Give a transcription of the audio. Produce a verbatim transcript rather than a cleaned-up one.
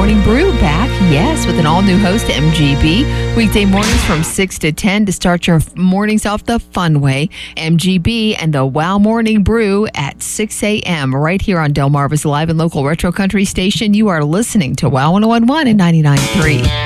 Morning Brew back, yes, with an all-new host, M G B. Weekday mornings from six to ten to start your mornings off the fun way. M G B and the Wow Morning Brew at six a.m. right here on Delmarva's live and local retro country station. You are listening to Wow one oh one point one and ninety-nine point three.